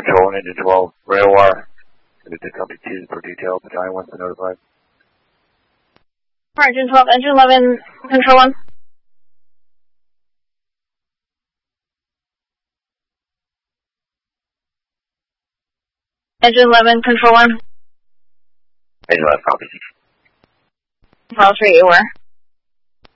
Control 1, Engine 12, rail wire. Conducted copy 2 per detail. Battalion 1's been notified. Engine 12, Engine 11, Control 1. Engine 11, Control 1. Engine 11, copy. Control 3, you were.